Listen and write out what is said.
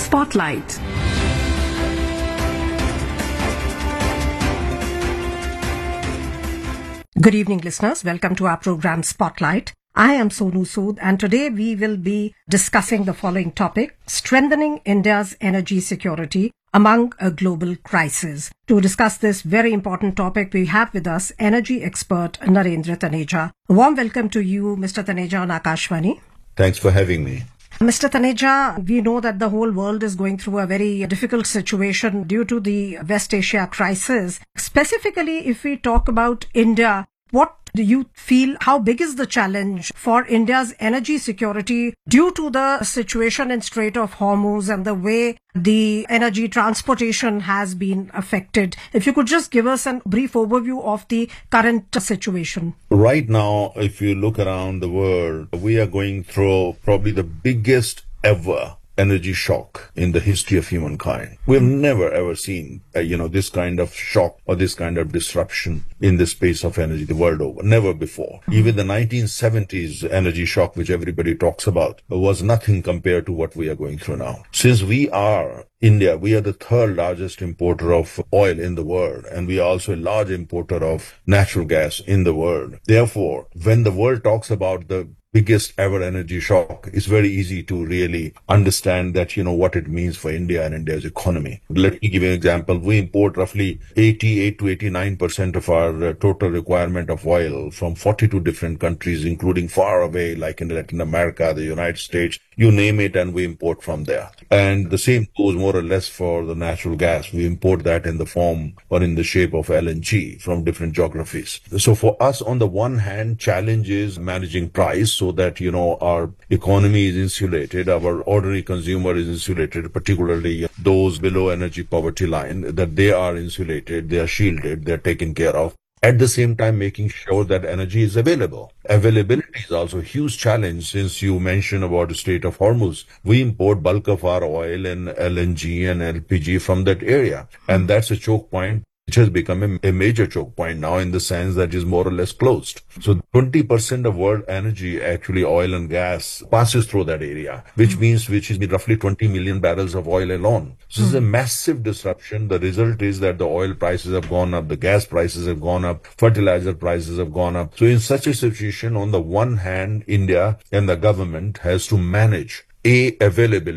Spotlight. Good evening, listeners. Welcome to our program Spotlight. I am Sonu Sood, and today we will be discussing the following topic: strengthening India's energy security among a global crisis. To discuss this very important topic, we have with us energy expert Narendra Taneja. A warm welcome to you, Mr. Taneja, on Akashvani. Thanks for having me. Mr. Taneja, we know that the whole world is going through a very difficult situation due to the West Asia crisis. Specifically, if we talk about India, what do you feel, how big is the challenge for India's energy security due to the situation in Strait of Hormuz and the way the energy transportation has been affected? If you could just give us a brief overview of the current situation. Right now, if you look around the world, we are going through probably the biggest ever energy shock in the history of humankind. We've never ever seen, this kind of shock or this kind of disruption in the space of energy the world over. Never before. Even the 1970s energy shock, which everybody talks about, was nothing compared to what we are going through now. Since India, we are the third largest importer of oil in the world, and we are also a large importer of natural gas in the world. Therefore, when the world talks about the biggest ever energy shock, it's very easy to really understand that, what it means for India and India's economy. Let me give you an example. We import roughly 88 to 89% of our total requirement of oil from 42 different countries, including far away, like in Latin America, the United States, you name it, and we import from there. And the same goes more or less for the natural gas. We import that in the form or in the shape of LNG from different geographies. So for us, on the one hand, challenge is managing price so that, our economy is insulated, our ordinary consumer is insulated, particularly those below energy poverty line, that they are insulated, they are shielded, they are taken care of. At the same time, making sure that energy is available. Availability is also a huge challenge, since you mentioned about the Strait of Hormuz. We import bulk of our oil and LNG and LPG from that area. And that's a choke point which has become a major choke point now, in the sense that is more or less closed. So 20% of world energy, actually oil and gas, passes through that area, which is roughly 20 million barrels of oil alone. So this is a massive disruption. The result is that the oil prices have gone up, the gas prices have gone up, fertilizer prices have gone up. So in such a situation, on the one hand, India and the government has to manage availability